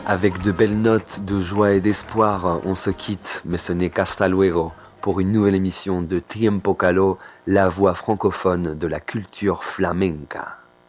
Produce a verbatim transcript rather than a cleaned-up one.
Avec de belles notes de joie et d'espoir, on se quitte, mais ce n'est qu'hasta luego pour une nouvelle émission de Tiempo Caló, la voix francophone de la culture flamenca.